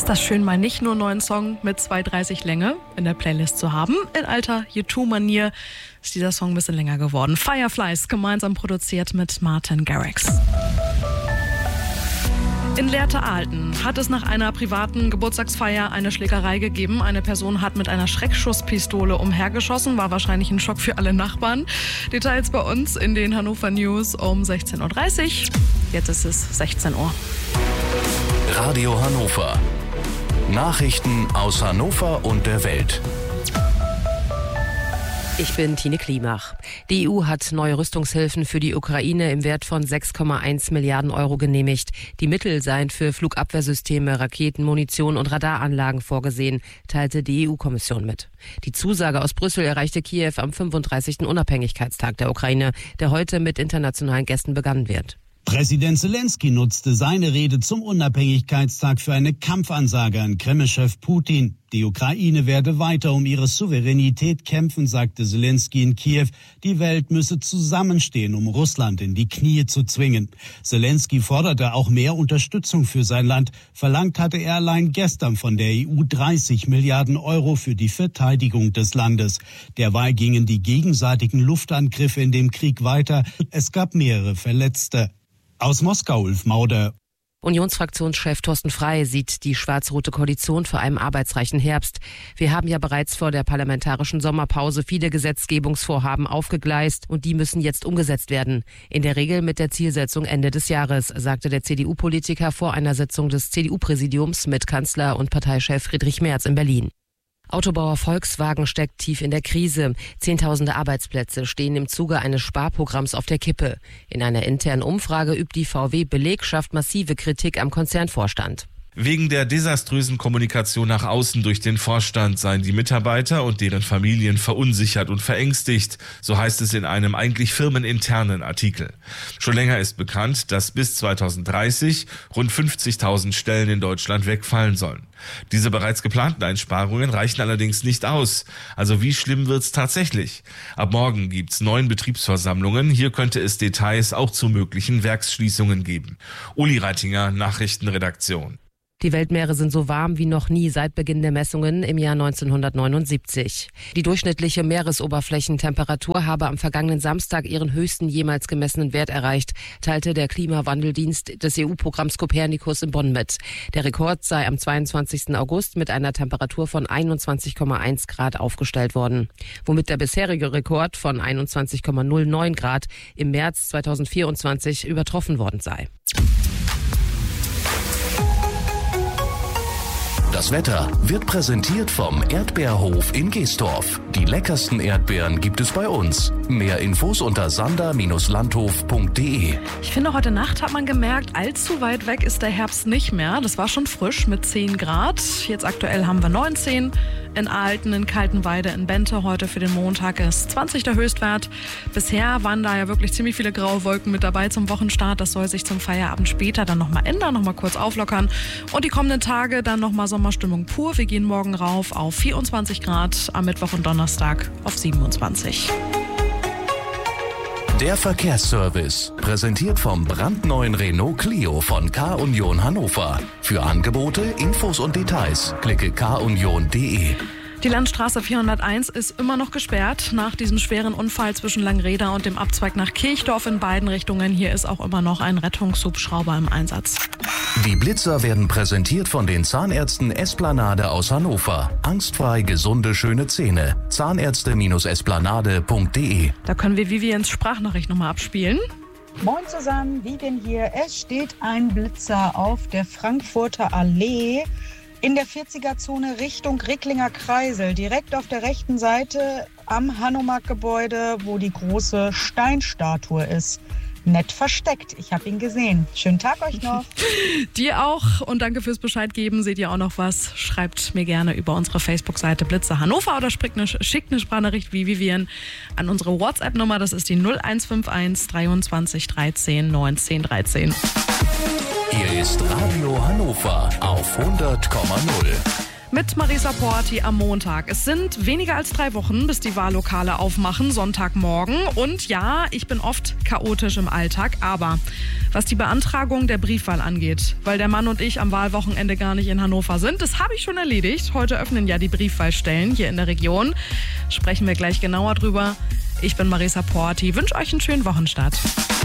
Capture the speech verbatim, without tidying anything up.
das schön, mal nicht nur einen neuen Song mit zwei dreißig Länge in der Playlist zu haben. In alter U zwei Manier ist dieser Song ein bisschen länger geworden. Fireflies, gemeinsam produziert mit Martin Garrix. In Lehrte-Alten hat es nach einer privaten Geburtstagsfeier eine Schlägerei gegeben. Eine Person hat mit einer Schreckschusspistole umhergeschossen, war wahrscheinlich ein Schock für alle Nachbarn. Details bei uns in den Hannover News um sechzehn Uhr dreißig. Jetzt ist es sechzehn Uhr. Radio Hannover. Nachrichten aus Hannover und der Welt. Ich bin Tine Klimach. Die E U hat neue Rüstungshilfen für die Ukraine im Wert von sechs Komma eins Milliarden Euro genehmigt. Die Mittel seien für Flugabwehrsysteme, Raketen, Munition und Radaranlagen vorgesehen, teilte die E U-Kommission mit. Die Zusage aus Brüssel erreichte Kiew am fünfunddreißigsten Unabhängigkeitstag der Ukraine, der heute mit internationalen Gästen begangen wird. Präsident Zelensky nutzte seine Rede zum Unabhängigkeitstag für eine Kampfansage an Kreml-Chef Putin. Die Ukraine werde weiter um ihre Souveränität kämpfen, sagte Zelensky in Kiew. Die Welt müsse zusammenstehen, um Russland in die Knie zu zwingen. Zelensky forderte auch mehr Unterstützung für sein Land. Verlangt hatte er allein gestern von der E U dreißig Milliarden Euro für die Verteidigung des Landes. Derweil gingen die gegenseitigen Luftangriffe in dem Krieg weiter. Es gab mehrere Verletzte. Aus Moskau, Ulf Mauder. Unionsfraktionschef Thorsten Frey sieht die schwarz-rote Koalition vor einem arbeitsreichen Herbst. Wir haben ja bereits vor der parlamentarischen Sommerpause viele Gesetzgebungsvorhaben aufgegleist und die müssen jetzt umgesetzt werden. In der Regel mit der Zielsetzung Ende des Jahres, sagte der C D U-Politiker vor einer Sitzung des C D U-Präsidiums mit Kanzler und Parteichef Friedrich Merz in Berlin. Autobauer Volkswagen steckt tief in der Krise. Zehntausende Arbeitsplätze stehen im Zuge eines Sparprogramms auf der Kippe. In einer internen Umfrage übt die V W-Belegschaft massive Kritik am Konzernvorstand. Wegen der desaströsen Kommunikation nach außen durch den Vorstand seien die Mitarbeiter und deren Familien verunsichert und verängstigt, so heißt es in einem eigentlich firmeninternen Artikel. Schon länger ist bekannt, dass bis zweitausenddreißig rund fünfzigtausend Stellen in Deutschland wegfallen sollen. Diese bereits geplanten Einsparungen reichen allerdings nicht aus. Also wie schlimm wird's tatsächlich? Ab morgen gibt's neun Betriebsversammlungen. Hier könnte es Details auch zu möglichen Werksschließungen geben. Uli Reitinger, Nachrichtenredaktion. Die Weltmeere sind so warm wie noch nie seit Beginn der Messungen im Jahr neunzehnhundertneunundsiebzig. Die durchschnittliche Meeresoberflächentemperatur habe am vergangenen Samstag ihren höchsten jemals gemessenen Wert erreicht, teilte der Klimawandeldienst des E U-Programms Copernicus in Bonn mit. Der Rekord sei am zweiundzwanzigsten August mit einer Temperatur von einundzwanzig Komma eins Grad aufgestellt worden, womit der bisherige Rekord von einundzwanzig Komma null neun Grad im März zweitausendvierundzwanzig übertroffen worden sei. Das Wetter wird präsentiert vom Erdbeerhof in Geestorf. Die leckersten Erdbeeren gibt es bei uns. Mehr Infos unter sander Bindestrich landhof punkt de. Ich finde, heute Nacht hat man gemerkt, allzu weit weg ist der Herbst nicht mehr. Das war schon frisch mit zehn Grad. Jetzt aktuell haben wir neunzehn. In Ahlten, in Kaltenweide, in Bente. Heute für den Montag ist zwanzig der Höchstwert. Bisher waren da ja wirklich ziemlich viele graue Wolken mit dabei zum Wochenstart. Das soll sich zum Feierabend später dann nochmal ändern, nochmal kurz auflockern. Und die kommenden Tage dann nochmal Sommerstimmung pur. Wir gehen morgen rauf auf vierundzwanzig Grad, am Mittwoch und Donnerstag auf siebenundzwanzig. Der Verkehrsservice, präsentiert vom brandneuen Renault Clio von K-Union Hannover. Für Angebote, Infos und Details klicke k union punkt de. Die Landstraße vierhunderteins ist immer noch gesperrt nach diesem schweren Unfall zwischen Langreda und dem Abzweig nach Kirchdorf in beiden Richtungen. Hier ist auch immer noch ein Rettungshubschrauber im Einsatz. Die Blitzer werden präsentiert von den Zahnärzten Esplanade aus Hannover. Angstfrei gesunde, schöne Zähne. Zahnärzte Esplanade punkt de. Da können wir Vivians Sprachnachricht nochmal abspielen. Moin zusammen, Vivian hier. Es steht ein Blitzer auf der Frankfurter Allee in der vierziger-Zone Richtung Ricklinger Kreisel, direkt auf der rechten Seite am Hanomag-Gebäude, wo die große Steinstatue ist. Nett versteckt. Ich habe ihn gesehen. Schönen Tag euch noch. Dir auch und danke fürs Bescheid geben. Seht ihr auch noch was? Schreibt mir gerne über unsere Facebook-Seite Blitzer Hannover oder schickt eine Sprachnachricht wie Vivian an unsere WhatsApp-Nummer. Das ist die null eins fünf eins dreiundzwanzig dreizehn neunzehn dreizehn. Hier ist Radio Hannover auf hundert Komma null. Mit Marisa Porti am Montag. Es sind weniger als drei Wochen, bis die Wahllokale aufmachen, Sonntagmorgen. Und ja, ich bin oft chaotisch im Alltag, aber was die Beantragung der Briefwahl angeht, weil der Mann und ich am Wahlwochenende gar nicht in Hannover sind, das habe ich schon erledigt. Heute öffnen ja die Briefwahlstellen hier in der Region. Sprechen wir gleich genauer drüber. Ich bin Marisa Porti, wünsche euch einen schönen Wochenstart.